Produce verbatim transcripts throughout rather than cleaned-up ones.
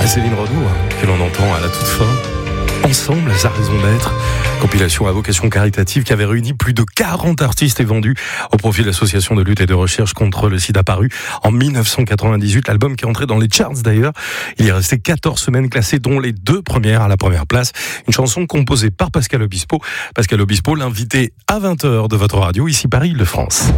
Céline Renaud, hein, que l'on entend à la toute fin. Ensemble, sa raison d'être. Compilation à vocation caritative qui avait réuni plus de quarante artistes et vendu au profit de l'association de lutte et de recherche contre le sida paru en dix-neuf cent quatre-vingt-dix-huit. L'album qui est entré dans les charts d'ailleurs. Il y est resté quatorze semaines classées, dont les deux premières à la première place. Une chanson composée par Pascal Obispo. Pascal Obispo, l'invité à vingt heures de votre radio, ici Paris-Île-de-France.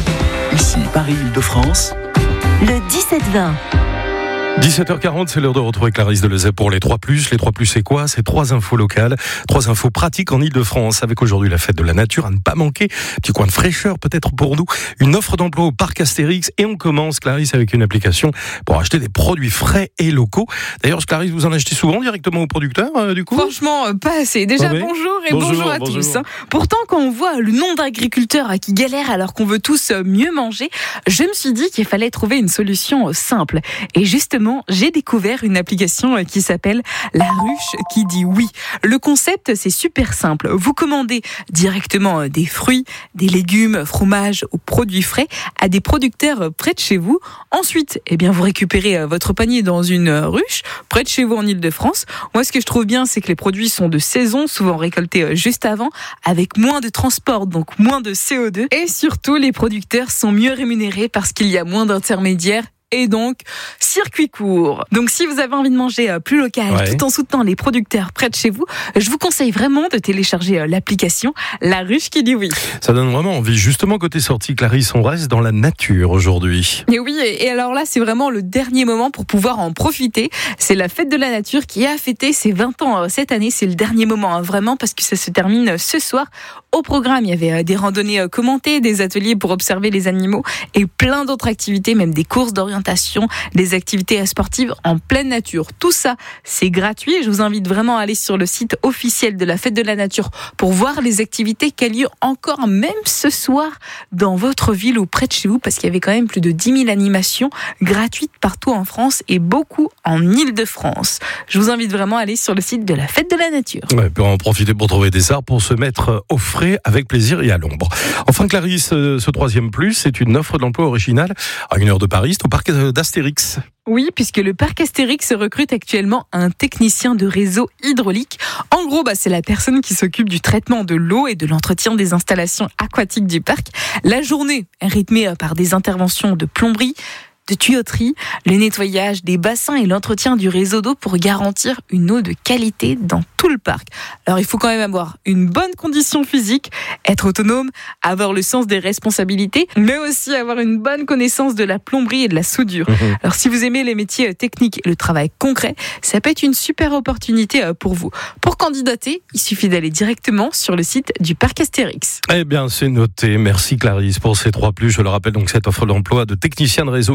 Ici Paris-Île-de-France. Le dix-sept vingt. dix-sept heures quarante, c'est l'heure de retrouver Clarisse Delezay pour les trois plus. Les trois plus, c'est quoi? C'est trois infos locales, trois infos pratiques en Île-de-France, avec aujourd'hui la fête de la nature à ne pas manquer. Petit coin de fraîcheur peut-être pour nous. Une offre d'emploi au parc Astérix. Et on commence, Clarisse, avec une application pour acheter des produits frais et locaux. D'ailleurs, Clarisse, vous en achetez souvent directement aux producteurs, euh, du coup? Franchement, euh, pas assez. Déjà, Ah oui. bonjour et Bonjour, bonjour, à bonjour. tous. Pourtant, quand on voit le nombre d'agriculteurs qui galèrent alors qu'on veut tous mieux manger, je me suis dit qu'il fallait trouver une solution simple. Et justement, j'ai découvert une application qui s'appelle La Ruche qui dit oui. Le concept, c'est super simple. Vous commandez directement des fruits, des légumes, fromages ou produits frais à des producteurs près de chez vous. Ensuite, eh bien, vous récupérez votre panier dans une ruche près de chez vous en Île-de-France. Moi, ce que je trouve bien, c'est que les produits sont de saison, souvent récoltés juste avant, avec moins de transport, donc moins de C O deux. Et surtout, les producteurs sont mieux rémunérés parce qu'il y a moins d'intermédiaires. Et donc, circuit court. Donc, si vous avez envie de manger plus local, ouais, tout en soutenant les producteurs près de chez vous, je vous conseille vraiment de télécharger l'application La Ruche qui dit oui. Ça donne vraiment envie. Justement, côté sortie, Clarisse, on reste dans la nature aujourd'hui. Et oui, et alors là, c'est vraiment le dernier moment pour pouvoir en profiter. C'est la fête de la nature qui a fêté ses vingt ans cette année. C'est le dernier moment, hein, vraiment, parce que ça se termine ce soir. Au programme, il y avait des randonnées commentées, des ateliers pour observer les animaux et plein d'autres activités, même des courses d'orientation, des activités sportives en pleine nature. Tout ça, c'est gratuit. Je vous invite vraiment à aller sur le site officiel de la Fête de la Nature pour voir les activités qui ont lieu encore même ce soir dans votre ville ou près de chez vous, parce qu'il y avait quand même plus de dix mille animations gratuites partout en France et beaucoup en Île-de-France. Je vous invite vraiment à aller sur le site de la Fête de la Nature. Ouais, pour en profiter pour trouver des arbres, pour se mettre au frais avec plaisir et à l'ombre. Enfin, Clarisse, ce troisième plus, c'est une offre d'emploi originale à une heure de Paris, c'est au parc d'Astérix. Oui, puisque le parc Astérix recrute actuellement un technicien de réseau hydraulique. En gros, bah, c'est la personne qui s'occupe du traitement de l'eau et de l'entretien des installations aquatiques du parc. La journée est rythmée par des interventions de plomberie, de tuyauterie, le nettoyage des bassins et l'entretien du réseau d'eau pour garantir une eau de qualité dans tout le parc. Alors, il faut quand même avoir une bonne condition physique, être autonome, avoir le sens des responsabilités, mais aussi avoir une bonne connaissance de la plomberie et de la soudure. Mmh. Alors, si vous aimez les métiers techniques et le travail concret, ça peut être une super opportunité pour vous. Pour candidater, il suffit d'aller directement sur le site du parc Astérix. Eh bien, c'est noté. Merci Clarisse pour ces trois plus. Je le rappelle donc, cette offre d'emploi de technicien de réseau